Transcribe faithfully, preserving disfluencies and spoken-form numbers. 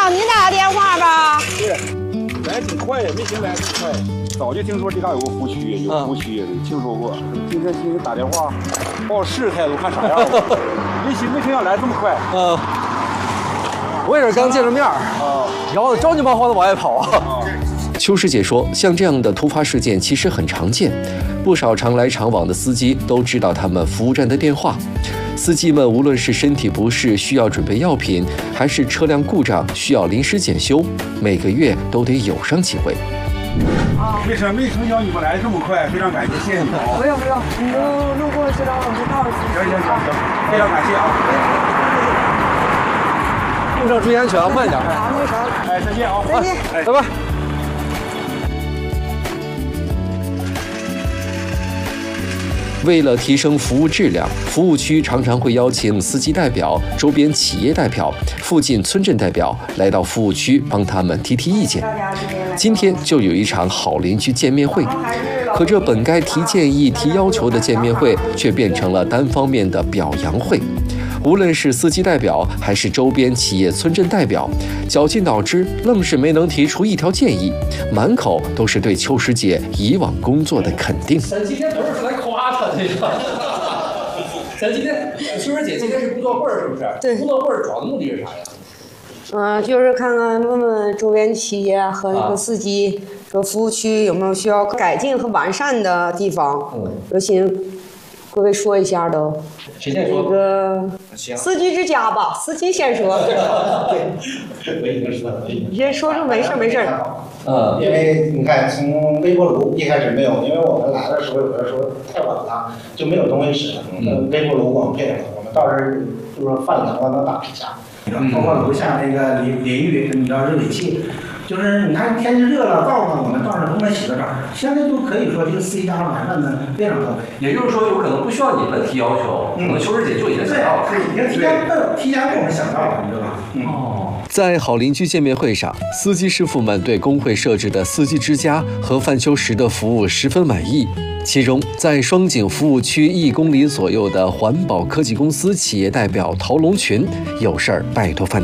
好，你打的电话吧？ 对，来挺快呀，没寻来挺快。早就听说这嘎有个服务区，有服务区，听说过。今天今天打电话，抱着试态度看啥样吧。没寻没想到来这么快。 嗯。我也是刚见着面儿啊，然后着急忙慌的往外跑啊。 邱师姐说，像这样的突发事件其实很常见，不少常来常往的司机都知道他们服务站的电话。司机们无论是身体不适需要准备药品，还是车辆故障需要临时检修，每个月都得有上几回。 啊，没事，没成想你们来这么快，非常感谢，谢谢你啊。 不用不用，你路路过知道我们告诉你。 行行行行，非常感谢啊。 路上注意安全啊，慢点。 好，那啥， 哎，再见啊， 再见， 哎，拜拜。 为了提升服务质量，服务区常常会邀请司机代表、周边企业代表、附近村镇代表来到服务区帮他们提提意见。今天就有一场好邻居见面会，可这本该提建议、提要求的见面会，却变成了单方面的表扬会。无论是司机代表还是周边企业村镇代表，绞尽脑汁，愣是没能提出一条建议，满口都是对邱师姐以往工作的肯定。 咱今天不是来夸她这个，咱今天邱师姐今天是工作会是不是？ 对， 工作会主要的目的是啥呀？ 嗯、呃，就是看看问问周边企业和那个司机，说服务区有没有需要改进和完善的地方。嗯，有请各位说一下都。 谁先说？ 那个司机之家吧，司机先说。 对，我已经说了。 你先说说，没事没事。 嗯，因为你看，从微波炉一开始没有，因为我们来的时候有的时候太晚了，就没有东西使了。嗯，微波炉我们配了，我们到时候就说饭凉了能打一下。包括楼下那个淋淋浴，你知道热水器。就是你看天气热了，灶呢，我们到时候都能洗个澡，现在都可以说这个司机家完善的非常到位。 也就是说，有可能不需要你们提要求，可能邱师姐就已经想到了， 对，已经提前提前给我们想到了，你知道吧？ 哦。 在好邻居见面会上，司机师傅们对工会设置的司机之家和范秋实的服务十分满意。其中，在双井服务区一公里左右的环保科技公司企业代表陶龙群有事儿拜托范。